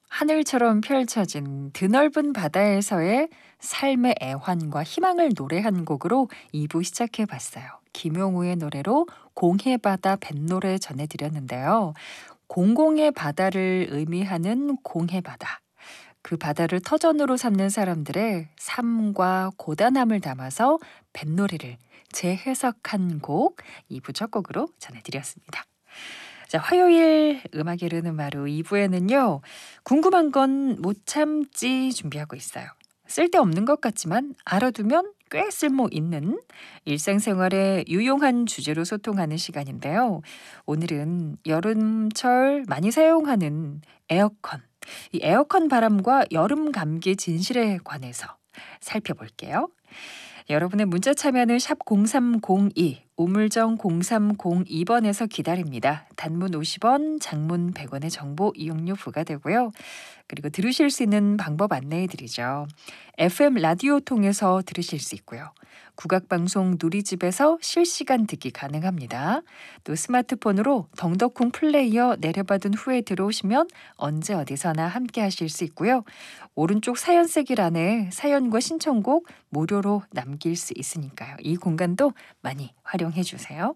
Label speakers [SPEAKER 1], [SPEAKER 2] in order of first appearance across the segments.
[SPEAKER 1] 하늘처럼 펼쳐진 드넓은 바다에서의 삶의 애환과 희망을 노래한 곡으로 2부 시작해 봤어요. 김용우의 노래로 공해바다 뱃노래 전해드렸는데요. 공공의 바다를 의미하는 공해바다. 그 바다를 터전으로 삼는 사람들의 삶과 고단함을 담아서 뱃노래를 재해석한 곡 2부 첫 곡으로 전해드렸습니다. 자, 화요일 음악이 흐르는 마루 2부에는요. 궁금한 건 못 참지 준비하고 있어요. 쓸데없는 것 같지만 알아두면 꽤 쓸모 있는 일상생활에 유용한 주제로 소통하는 시간인데요. 오늘은 여름철 많이 사용하는 에어컨, 이 에어컨 바람과 여름 감기 진실에 관해서 살펴볼게요. 여러분의 문자 참여는 샵 0302, 우물정 0302번에서 기다립니다. 단문 50원, 장문 100원의 정보 이용료 부과되고요. 그리고 들으실 수 있는 방법 안내해드리죠. FM 라디오 통해서 들으실 수 있고요. 국악방송 누리집에서 실시간 듣기 가능합니다. 또 스마트폰으로 덩덕콩 플레이어 내려받은 후에 들어오시면 언제 어디서나 함께 하실 수 있고요. 오른쪽 사연 쓰기란에 사연과 신청곡 무료로 남길 수 있으니까요. 이 공간도 많이 활용해 주세요.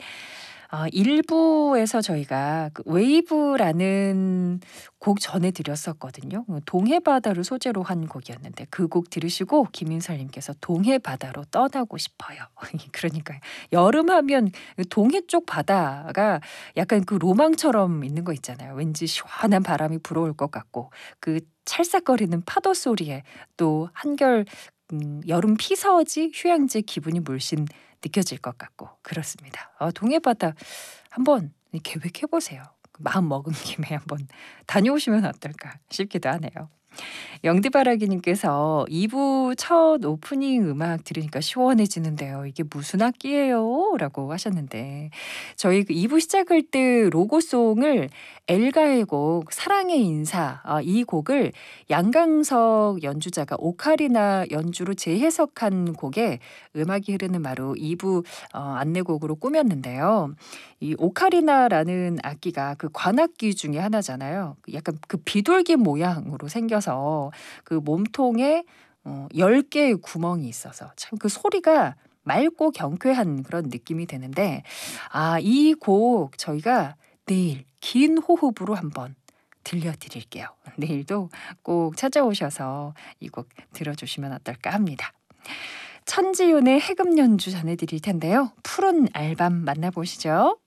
[SPEAKER 1] 1부에서 저희가 그 웨이브라는 곡 전해드렸었거든요. 동해바다를 소재로 한 곡이었는데 그 곡 들으시고 김인설님께서 동해바다로 떠나고 싶어요. 그러니까요. 여름하면 동해 쪽 바다가 약간 그 로망처럼 있는 거 있잖아요. 왠지 시원한 바람이 불어올 것 같고 그 찰싹거리는 파도 소리에 또 한결 여름 피서지 휴양지 기분이 물씬 느껴질 것 같고 그렇습니다. 동해바다 한번 계획해보세요. 마음 먹은 김에 한번 다녀오시면 어떨까 싶기도 하네요. 영디바라기님께서 2부 첫 오프닝 음악 들으니까 시원해지는데요. 이게 무슨 악기예요? 라고 하셨는데 저희 그 2부 시작할 때 로고송을 엘가의 곡 사랑의 인사 이 곡을 양강석 연주자가 오카리나 연주로 재해석한 곡에 음악이 흐르는 마루 2부 안내곡으로 꾸몄는데요. 이 오카리나라는 악기가 그 관악기 중에 하나잖아요. 약간 그 비둘기 모양으로 생겨서 그 몸통에 10개의 구멍이 있어서 참 그 소리가 맑고 경쾌한 그런 느낌이 드는데 이 곡 저희가 내일 긴 호흡으로 한번 들려드릴게요. 내일도 꼭 찾아오셔서 이 곡 들어주시면 어떨까 합니다. 천지윤의 해금 연주 전해드릴 텐데요. 푸른 알밤 만나보시죠.